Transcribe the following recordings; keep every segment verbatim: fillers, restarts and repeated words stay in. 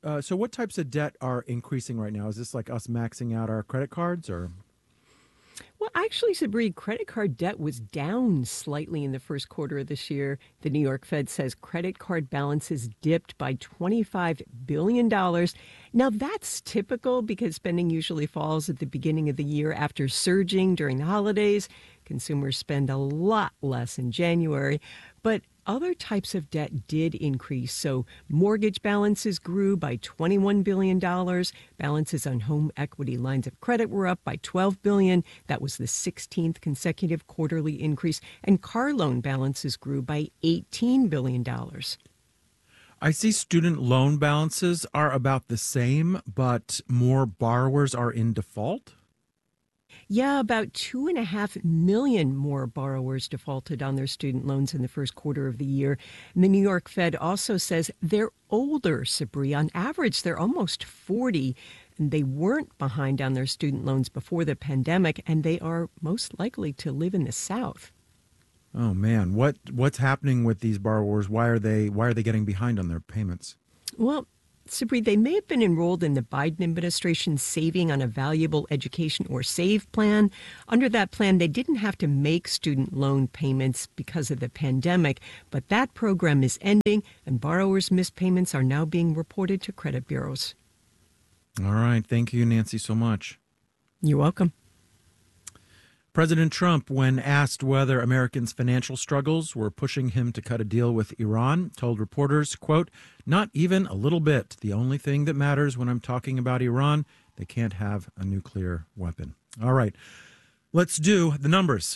uh, so what types of debt are increasing right now? Is this like us maxing out our credit cards, or? Well, actually, Sabri, credit card debt was down slightly in the first quarter of this year. The New York Fed says credit card balances dipped by twenty-five billion dollars. Now, that's typical because spending usually falls at the beginning of the year after surging during the holidays. Consumers spend a lot less in January. But other types of debt did increase. So mortgage balances grew by twenty-one billion dollars. Balances on home equity lines of credit were up by twelve billion dollars. That was the sixteenth consecutive quarterly increase. And car loan balances grew by eighteen billion dollars. I see student loan balances are about the same, but more borrowers are in default. Yeah, about two and a half million more borrowers defaulted on their student loans in the first quarter of the year. And the New York Fed also says they're older, Sabri. On average, they're almost forty. And they weren't behind on their student loans before the pandemic, and they are most likely to live in the South. Oh man, what what's happening with these borrowers? Why are they why are they getting behind on their payments? Well, Sabri, they may have been enrolled in the Biden administration's Saving on a Valuable Education or SAVE plan. Under that plan, they didn't have to make student loan payments because of the pandemic, but that program is ending, and borrowers' missed payments are now being reported to credit bureaus. All right. Thank you, Nancy, so much. You're welcome. President Trump, when asked whether Americans' financial struggles were pushing him to cut a deal with Iran, told reporters, quote, "Not even a little bit. The only thing that matters when I'm talking about Iran, they can't have a nuclear weapon." All right, let's do the numbers.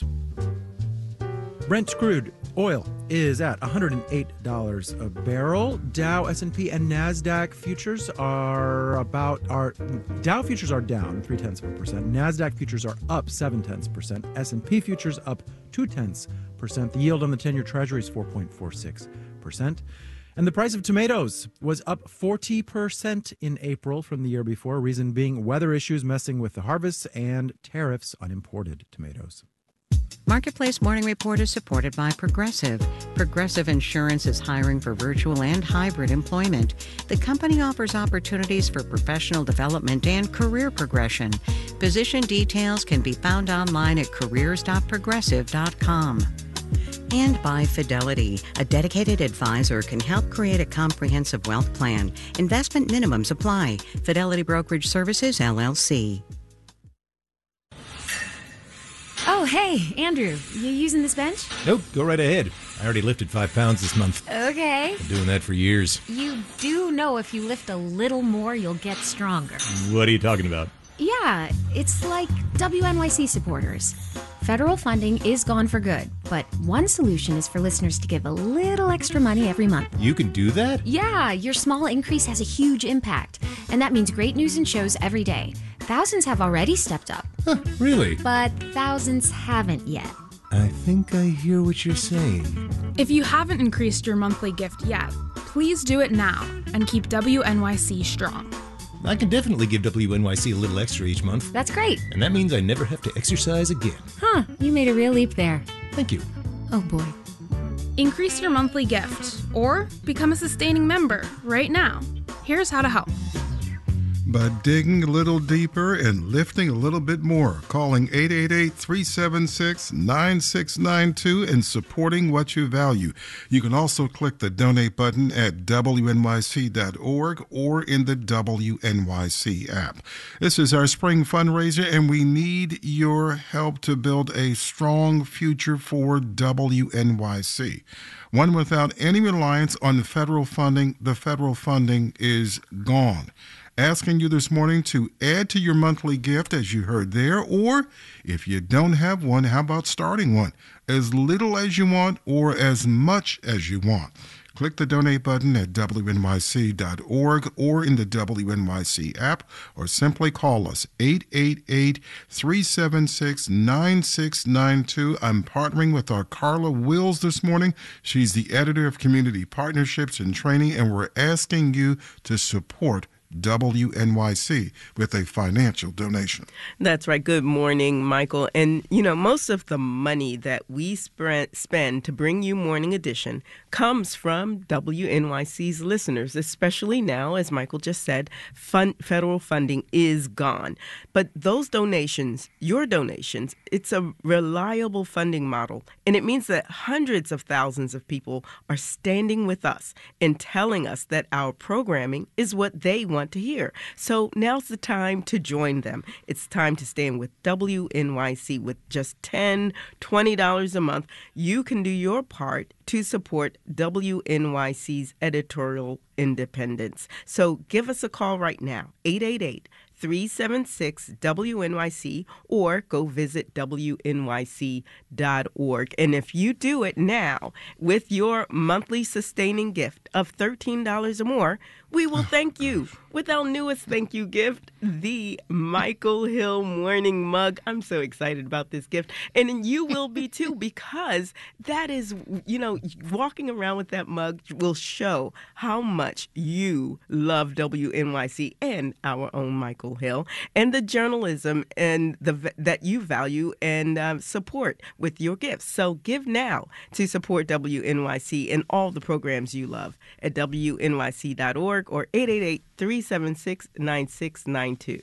Brent crude oil is at one hundred eight dollars a barrel. Dow, S and P, and NASDAQ futures are about, are Dow futures are down three tenths of a percent. NASDAQ futures are up seven tenths percent. S and P futures up two tenths percent. The yield on the ten-year Treasury is four point four six percent. And the price of tomatoes was up forty percent in April from the year before. Reason being weather issues messing with the harvests and tariffs on imported tomatoes. Marketplace Morning Report is supported by Progressive. Progressive Insurance is hiring for virtual and hybrid employment. The company offers opportunities for professional development and career progression. Position details can be found online at careers dot progressive dot com. And by Fidelity, a dedicated advisor can help create a comprehensive wealth plan. Investment minimums apply. Fidelity Brokerage Services, L L C. Oh, hey, Andrew, you using this bench? Nope, go right ahead. I already lifted five pounds this month. Okay. Been doing that for years. You do know if you lift a little more, you'll get stronger. What are you talking about? Yeah, it's like W N Y C supporters. Federal funding is gone for good, but one solution is for listeners to give a little extra money every month. You can do that? Yeah, your small increase has a huge impact, and that means great news and shows every day. Thousands have already stepped up. Huh, really? But thousands haven't yet. I think I hear what you're saying. If you haven't increased your monthly gift yet, please do it now and keep W N Y C strong. I can definitely give W N Y C a little extra each month. That's great. And that means I never have to exercise again. Huh, you made a real leap there. Thank you. Oh boy. Increase your monthly gift or become a sustaining member right now. Here's how to help. By digging a little deeper and lifting a little bit more, calling eight eight eight, three seven six, nine six nine two and supporting what you value. You can also click the donate button at W N Y C dot org or in the W N Y C app. This is our spring fundraiser, and we need your help to build a strong future for W N Y C. One without any reliance on federal funding. The federal funding is gone. Asking you this morning to add to your monthly gift, as you heard there, or if you don't have one, how about starting one? As little as you want or as much as you want. Click the donate button at W N Y C dot org or in the W N Y C app, or simply call us eight eight eight, three seven six, nine six nine two. I'm partnering with our Carla Wills this morning. She's the editor of Community Partnerships and Training, and we're asking you to support W N Y C with a financial donation. That's right. Good morning, Michael. And, you know, most of the money that we sp- spend to bring you Morning Edition comes from W N Y C's listeners, especially now, as Michael just said, fun, federal funding is gone. But those donations, your donations, it's a reliable funding model, and it means that hundreds of thousands of people are standing with us and telling us that our programming is what they want to hear. So now's the time to join them. It's time to stand with W N Y C. With just ten dollars, twenty dollars a month, you can do your part to support W N Y C's editorial independence. So give us a call right now, eight eight eight, three seven six, W N Y C, or go visit W N Y C dot org. And if you do it now with your monthly sustaining gift of thirteen dollars or more, we will thank you with our newest thank you gift, the Michael Hill Morning Mug. I'm so excited about this gift. And you will be too, because that is, you know, walking around with that mug will show how much you love W N Y C and our own Michael Hill and the journalism and the that you value and uh, support with your gifts. So give now to support W N Y C and all the programs you love at W N Y C dot org or eight eight eight, three seven six, nine six nine two.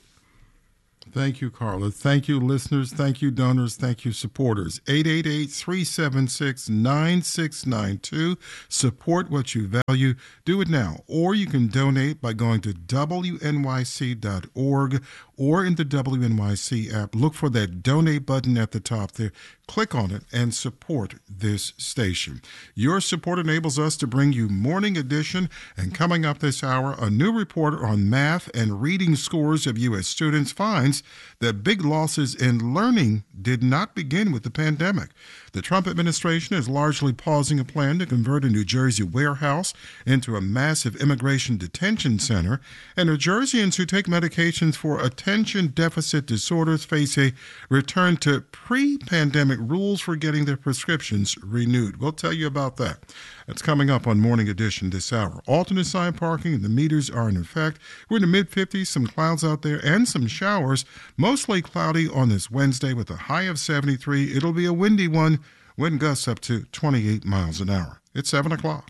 Thank you, Carla. Thank you, listeners. Thank you, donors. Thank you, supporters. eight eight eight, three seven six, nine six nine two. Support what you value. Do it now. Or you can donate by going to W N Y C dot org or in the W N Y C app. Look for that donate button at the top there. Click on it and support this station. Your support enables us to bring you Morning Edition. And coming up this hour, a new report on math and reading scores of U S students finds that big losses in learning did not begin with the pandemic. The Trump administration is largely pausing a plan to convert a New Jersey warehouse into a massive immigration detention center, and New Jerseyans who take medications for attention deficit disorders face a return to pre-pandemic rules for getting their prescriptions renewed. We'll tell you about that. That's coming up on Morning Edition this hour. Alternate side parking and the meters are in effect. We're in the mid fifties, some clouds out there and some showers. Mostly cloudy on this Wednesday with a high of seventy-three. It'll be a windy one. Wind gusts up to twenty-eight miles an hour. It's seven o'clock.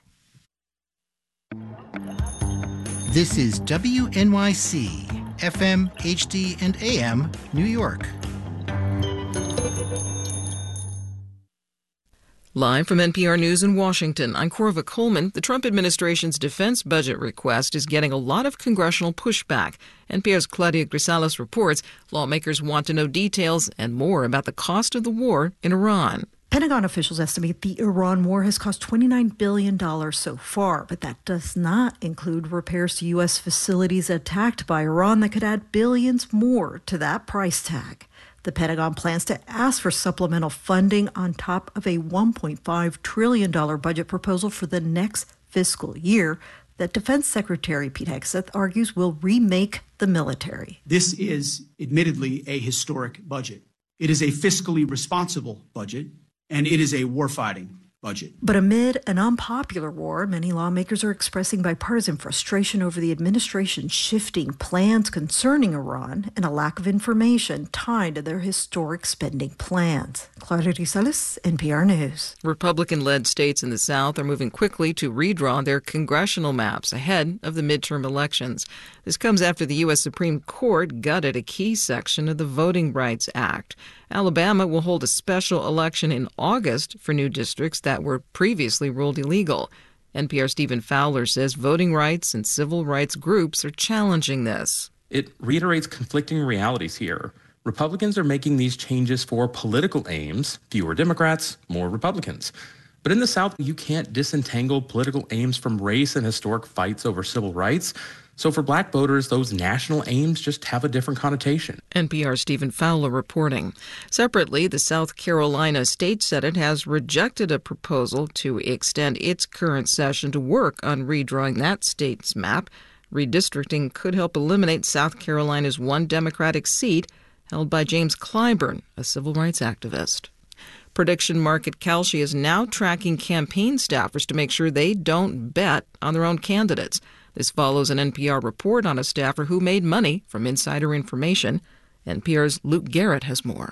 This is W N Y C, F M, H D, and A M, New York. Live from N P R News in Washington, I'm Corva Coleman. The Trump administration's defense budget request is getting a lot of congressional pushback. N P R's Claudia Grisales reports lawmakers want to know details and more about the cost of the war in Iran. Pentagon officials estimate the Iran war has cost twenty-nine billion dollars so far, but that does not include repairs to U S facilities attacked by Iran that could add billions more to that price tag. The Pentagon plans to ask for supplemental funding on top of a one point five trillion dollars budget proposal for the next fiscal year that Defense Secretary Pete Hegseth argues will remake the military. This is admittedly a historic budget. It is a fiscally responsible budget, and it is a warfighting budget. But amid an unpopular war, many lawmakers are expressing bipartisan frustration over the administration's shifting plans concerning Iran and a lack of information tied to their historic spending plans. Claudia Grisales, N P R News. Republican-led states in the South are moving quickly to redraw their congressional maps ahead of the midterm elections. This comes after the U S Supreme Court gutted a key section of the Voting Rights Act. Alabama will hold a special election in August for new districts that were previously ruled illegal. N P R's Stephen Fowler says voting rights and civil rights groups are challenging this. It reiterates conflicting realities here. Republicans are making these changes for political aims, fewer Democrats, more Republicans. But in the South, you can't disentangle political aims from race and historic fights over civil rights. So for black voters, those national aims just have a different connotation. N P R's Stephen Fowler reporting. Separately, the South Carolina State Senate has rejected a proposal to extend its current session to work on redrawing that state's map. Redistricting could help eliminate South Carolina's one Democratic seat held by James Clyburn, a civil rights activist. Prediction market Kalshi is now tracking campaign staffers to make sure they don't bet on their own candidates. This follows an N P R report on a staffer who made money from insider information. N P R's Luke Garrett has more.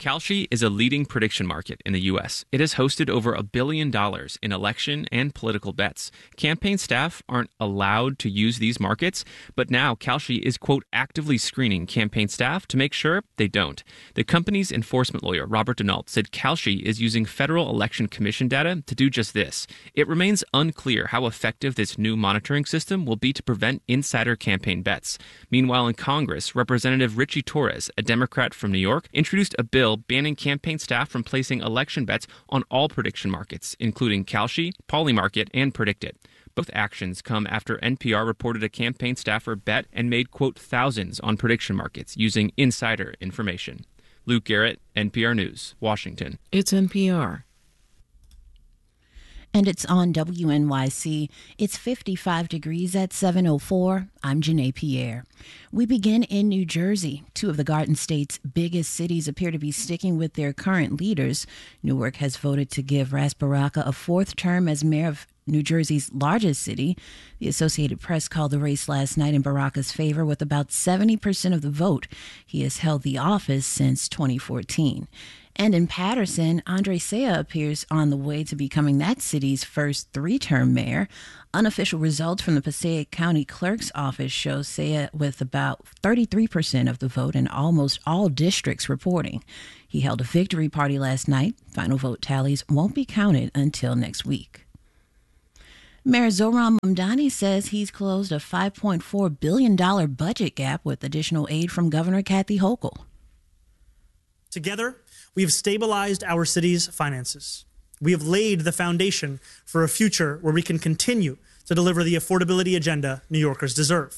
Kalshi is a leading prediction market in the U S. It has hosted over a billion dollars in election and political bets. Campaign staff aren't allowed to use these markets, but now Kalshi is, quote, actively screening campaign staff to make sure they don't. The company's enforcement lawyer, Robert Denault, said Kalshi is using Federal Election Commission data to do just this. It remains unclear how effective this new monitoring system will be to prevent insider campaign bets. Meanwhile, in Congress, Representative Richie Torres, a Democrat from New York, introduced a bill banning campaign staff from placing election bets on all prediction markets, including Kalshi, Polymarket, and PredictIt. Both actions come after N P R reported a campaign staffer bet and made, quote, thousands on prediction markets using insider information. Luke Garrett, N P R News, Washington. It's N P R. And it's on W N Y C. It's fifty-five degrees at seven oh four. I'm Janae Pierre. We begin in New Jersey. Two of the Garden State's biggest cities appear to be sticking with their current leaders. Newark has voted to give Ras Baraka a fourth term as mayor of New Jersey's largest city. The Associated Press called the race last night in Baraka's favor with about seventy percent of the vote. He has held the office since twenty fourteen. And in Paterson, Andre Saya appears on the way to becoming that city's first three-term mayor. Unofficial results from the Passaic County Clerk's Office show Saya with about thirty-three percent of the vote in almost all districts reporting. He held a victory party last night. Final vote tallies won't be counted until next week. Mayor Zohran Mamdani says he's closed a five point four billion dollars budget gap with additional aid from Governor Kathy Hochul. Together, we have stabilized our city's finances. We have laid the foundation for a future where we can continue to deliver the affordability agenda New Yorkers deserve.